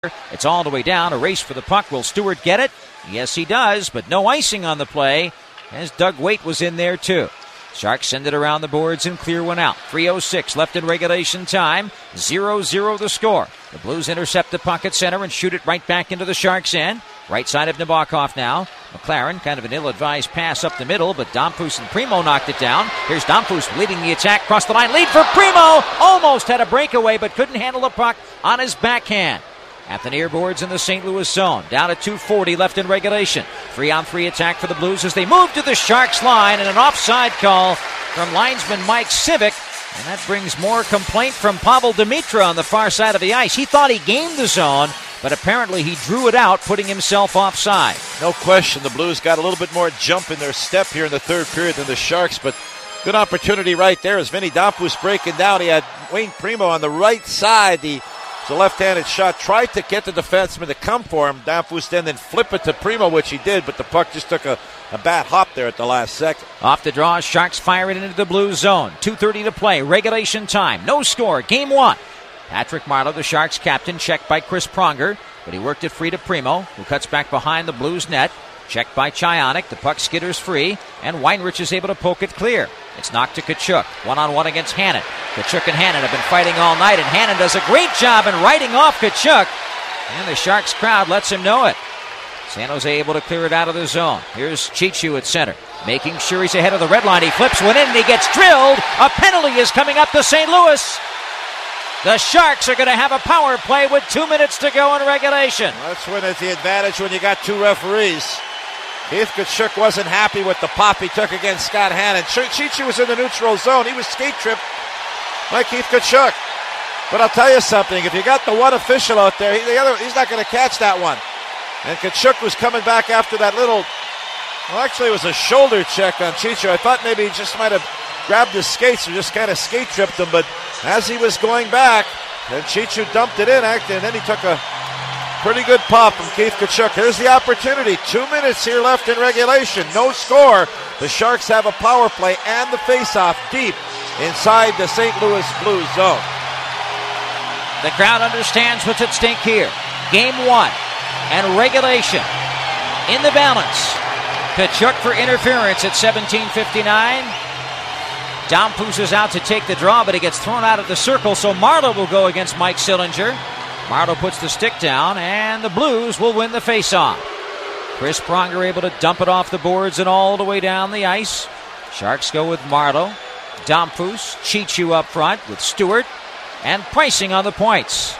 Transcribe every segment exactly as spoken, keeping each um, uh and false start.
It's all the way down. A race for the puck. Will Stewart get it? Yes, he does, but no icing on the play, as Doug Waite was in there too. Sharks send it around the boards and clear one out. three oh six left in regulation time. zero zero the score. The Blues intercept the puck at center and shoot it right back into the Sharks' end. Right side of Nabokov now. McLaren, kind of an ill-advised pass up the middle, but Domfus and Primo knocked it down. Here's Domfus leading the attack across the line. Lead for Primo! Almost had a breakaway, but couldn't handle the puck on his backhand. At the near boards in the Saint Louis zone. Down to two forty left in regulation. Three-on-three attack for the Blues as they move to the Sharks line, and an offside call from linesman Mike Civic. And that brings more complaint from Pavel Demitra on the far side of the ice. He thought he gained the zone, but apparently he drew it out, putting himself offside. No question, the Blues got a little bit more jump in their step here in the third period than the Sharks, but good opportunity right there as Vinny Domfus breaking down. He had Wayne Primo on the right side. The The left-handed shot tried to get the defenseman to come for him. Domfus then then flip it to Primo, which he did, but the puck just took a, a bad hop there at the last second. Off the draw, Sharks fire it into the Blues zone. two thirty to play, regulation time. No score, game one. Patrick Marleau, the Sharks captain, checked by Chris Pronger, but he worked it free to Primo, who cuts back behind the Blues net. Checked by Chionik, the puck skitters free, and Weinrich is able to poke it clear. It's knocked to Tkachuk, one-on-one against Hannon. Tkachuk and Hannon have been fighting all night, and Hannon does a great job in writing off Tkachuk, and the Sharks crowd lets him know it. San Jose able to clear it out of the zone. Here's Chichu at center, making sure he's ahead of the red line. He flips one in, and he gets drilled. A penalty is coming up to Saint Louis. The Sharks are going to have a power play with two minutes to go in regulation. Well, that's when it's the advantage when you got two referees. Keith Tkachuk wasn't happy with the pop he took against Scott Hannon. Chichu was in the neutral zone. He was skate tripped by Keith Tkachuk. But I'll tell you something. If you got the one official out there, he, the other, he's not going to catch that one. And Tkachuk was coming back after that little, well, actually it was a shoulder check on Chichu. I thought maybe he just might have grabbed his skates or just kind of skate tripped him. But as he was going back, then Chichu dumped it in, and then he took a pretty good pop from Keith Tkachuk. Here's the opportunity. Two minutes here left in regulation. No score. The Sharks have a power play and the face-off deep inside the Saint Louis Blues zone. The crowd understands what's at stake here. Game one and regulation in the balance. Tkachuk for interference at seventeen fifty-nine. Domfus is out to take the draw, but he gets thrown out of the circle, so Marleau will go against Mike Sillinger. Marleau puts the stick down, and the Blues will win the face-off. Chris Pronger able to dump it off the boards and all the way down the ice. Sharks go with Marleau, Domfus, Chichu up front with Stewart, and Pricing on the points.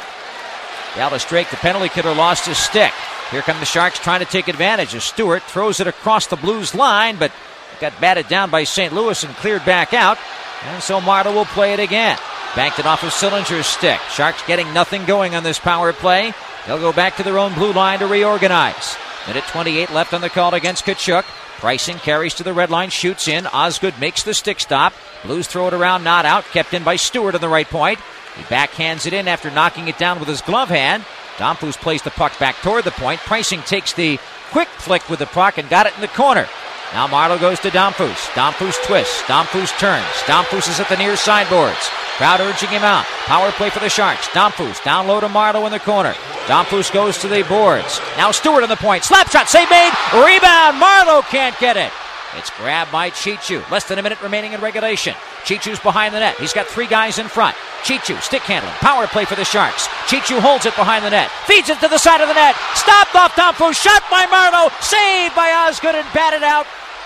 Dallas Drake, the penalty killer, lost his stick. Here come the Sharks trying to take advantage as Stewart throws it across the Blues line, but got batted down by Saint Louis and cleared back out, and so Marleau will play it again. Banked it off of Sillinger's stick. Sharks getting nothing going on this power play. They'll go back to their own blue line to reorganize. Minute twenty-eight left on the call against Tkachuk. Pricing carries to the red line, shoots in. Osgood makes the stick stop. Blues throw it around, not out. Kept in by Stewart on the right point. He backhands it in after knocking it down with his glove hand. Domfus plays the puck back toward the point. Pricing takes the quick flick with the puck and got it in the corner. Now Marleau goes to Domfus. Domfus twists. Domfus turns. Domfus is at the near sideboards. Crowd urging him out. Power play for the Sharks. Domfus down low to Marleau in the corner. Domfus goes to the boards. Now Stewart on the point. Slap shot. Save made. Rebound. Marleau can't get it. It's grabbed by Chichu. Less than a minute remaining in regulation. Chichu's behind the net. He's got three guys in front. Chichu, stick handling. Power play for the Sharks. Chichu holds it behind the net. Feeds it to the side of the net. Stopped off Domfus. Shot by Marleau. Saved by Osgood and batted out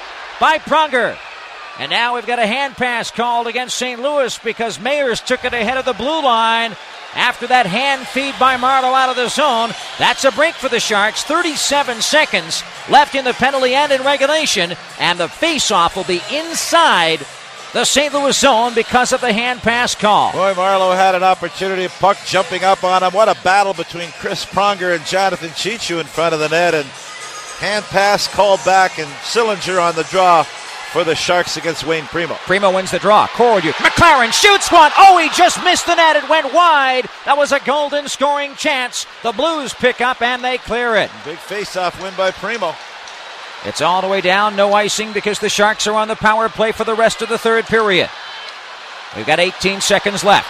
by Pronger. And now we've got a hand pass called against Saint Louis because Mayers took it ahead of the blue line after that hand feed by Marleau out of the zone. That's a break for the Sharks. thirty-seven seconds left in the penalty and in regulation, and the face-off will be inside the Saint Louis zone because of the hand pass call. Boy, Marleau had an opportunity, puck jumping up on him. What a battle between Chris Pronger and Jonathan Chichu in front of the net, and hand pass called back, and Sillinger on the draw for the Sharks against Wayne Primo. Primo wins the draw. Corrieu. McLaren shoots one. Oh, he just missed the net. It went wide. That was a golden scoring chance. The Blues pick up and they clear it. Big face-off win by Primo. It's all the way down. No icing because the Sharks are on the power play for the rest of the third period. We've got eighteen seconds left.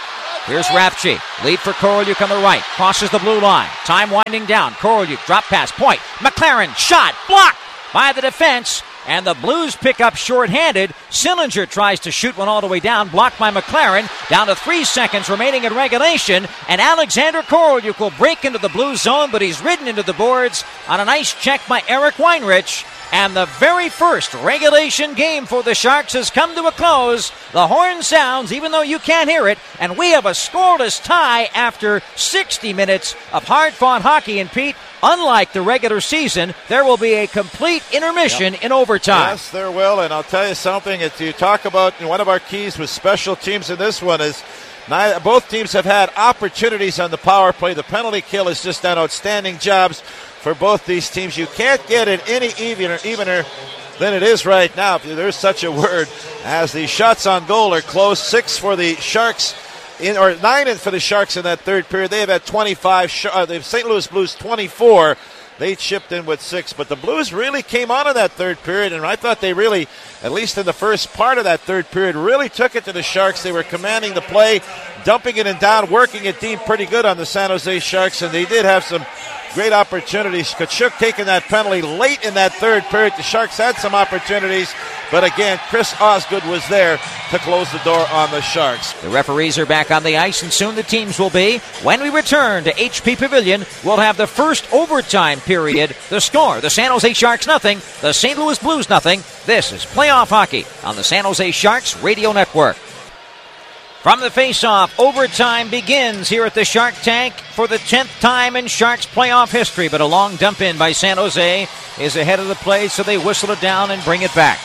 Here's Rapchi. Lead for Korolyuk on the right. Crosses the blue line. Time winding down. Korolyuk drop pass. Point. McLaren shot. Blocked by the defense. And the Blues pick up shorthanded. Sillinger tries to shoot one all the way down. Blocked by McLaren. Down to three seconds remaining in regulation. And Alexander Korolyuk will break into the Blues zone, but he's ridden into the boards on a nice check by Eric Weinrich. And the very first regulation game for the Sharks has come to a close. The horn sounds, even though you can't hear it, and we have a scoreless tie after sixty minutes of hard-fought hockey. And Pete, unlike the regular season, there will be a complete intermission yep. in overtime. Yes, there will, and I'll tell you something. If you talk about one of our keys with special teams in this one is neither, both teams have had opportunities on the power play. The penalty kill has just done outstanding jobs for both these teams. You can't get it any evener, evener than it is right now, if there's such a word, as the shots on goal are close. Six for the Sharks, in or nine for the Sharks in that third period. They have had twenty-five. Uh, the Saint Louis Blues twenty-four. They chipped in with six, but the Blues really came on in that third period, and I thought they really, at least in the first part of that third period, really took it to the Sharks. They were commanding the play, dumping it and down, working it deep pretty good on the San Jose Sharks, and they did have some great opportunities. Tkachuk taking that penalty late in that third period. The Sharks had some opportunities, but again, Chris Osgood was there to close the door on the Sharks. The referees are back on the ice, and soon the teams will be. When we return to H P Pavilion, we'll have the first overtime period. The score, the San Jose Sharks nothing, the Saint Louis Blues nothing. This is Playoff Hockey on the San Jose Sharks Radio Network. From the face-off, overtime begins here at the Shark Tank for the tenth time in Sharks playoff history, but a long dump in by San Jose is ahead of the play, so they whistle it down and bring it back.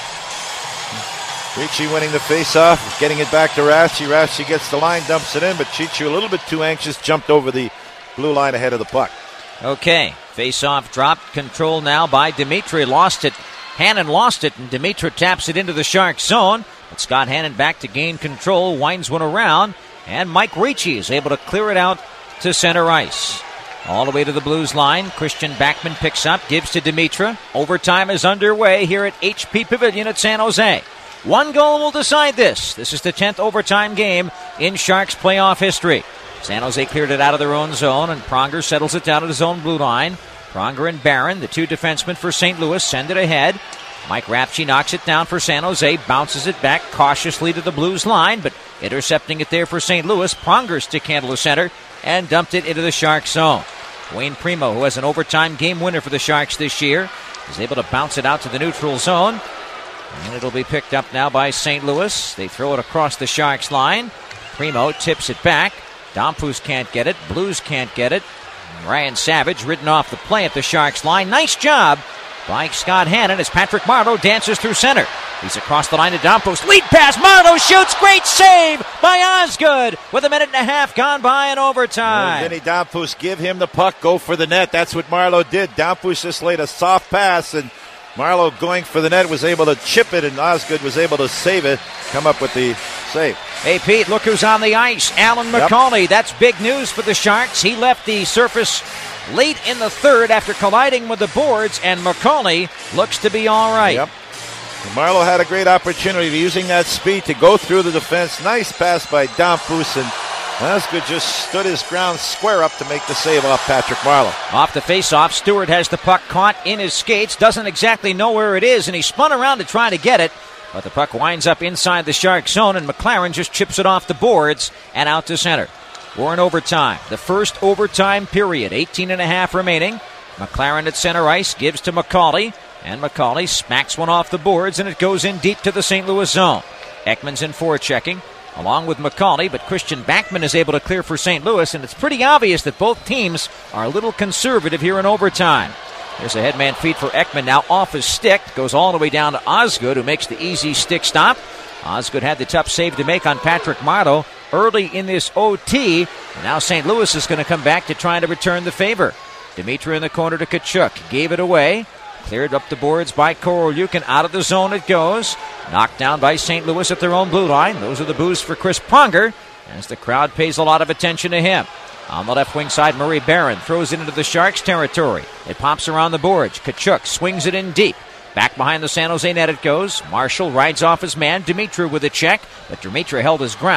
Ricci winning the face-off, getting it back to Rassi. Rassi gets the line, dumps it in, but Chichu a little bit too anxious, jumped over the blue line ahead of the puck. Okay, face-off dropped, control now by Dimitri, lost it. Hannon lost it, and Dimitri taps it into the Sharks zone. But Scott Hannon back to gain control, winds one around, and Mike Ricci is able to clear it out to center ice. All the way to the Blues line, Christian Backman picks up, gives to Dimitra. Overtime is underway here at H P Pavilion at San Jose. One goal will decide this. This is the tenth overtime game in Sharks playoff history. San Jose cleared it out of their own zone, and Pronger settles it down at his own blue line. Pronger and Barron, the two defensemen for Saint Louis, send it ahead. Mike Rapchi knocks it down for San Jose, bounces it back cautiously to the Blues line, but intercepting it there for Saint Louis. Pronger stick handle the center and dumped it into the Sharks zone. Wayne Primo, who has an overtime game winner for the Sharks this year, is able to bounce it out to the neutral zone. And it'll be picked up now by Saint Louis. They throw it across the Sharks line. Primo tips it back. Domfus can't get it. Blues can't get it. Ryan Savage ridden off the play at the Sharks line. Nice job by Scott Hannon as Patrick Marleau dances through center. He's across the line to Domfus. Lead pass. Marleau shoots. Great save by Osgood with a minute and a half gone by in overtime. Vinny Domfus, give him the puck. Go for the net. That's what Marleau did. Domfus just laid a soft pass, and Marleau going for the net was able to chip it, and Osgood was able to save it. Come up with the save. Hey, Pete, look who's on the ice. Alan McCauley. Yep. That's big news for the Sharks. He left the surface late in the third after colliding with the boards, and McCauley looks to be all right. Yep. Marleau had a great opportunity using that speed to go through the defense. Nice pass by Domfus, and Osgood just stood his ground square up to make the save off Patrick Marleau. Off the face-off, Stewart has the puck caught in his skates, doesn't exactly know where it is, and he spun around to try to get it, but the puck winds up inside the Shark zone, and McLaren just chips it off the boards and out to center. We're in overtime. The first overtime period, eighteen and a half remaining. McLaren at center ice gives to McCauley, and McCauley smacks one off the boards, and it goes in deep to the Saint Louis zone. Ekman's in forechecking, along with McCauley, but Christian Backman is able to clear for Saint Louis, and it's pretty obvious that both teams are a little conservative here in overtime. There's a headman feed for Ekman, now off his stick, goes all the way down to Osgood, who makes the easy stick stop. Osgood had the tough save to make on Patrick Marleau early in this O T, and now Saint Louis is going to come back to try to return the favor. Dimitri in the corner to Tkachuk, gave it away. Cleared up the boards by Korolyuk, and out of the zone it goes. Knocked down by Saint Louis at their own blue line. Those are the boos for Chris Pronger, as the crowd pays a lot of attention to him. On the left wing side, Murray Barron throws it into the Sharks' territory. It pops around the boards. Tkachuk swings it in deep. Back behind the San Jose net it goes. Marshall rides off his man, Dimitri, with a check, but Dimitri held his ground.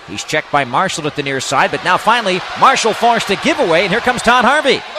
He's checked by Marshall at the near side, but now finally Marshall forced a giveaway, and here comes Todd Harvey.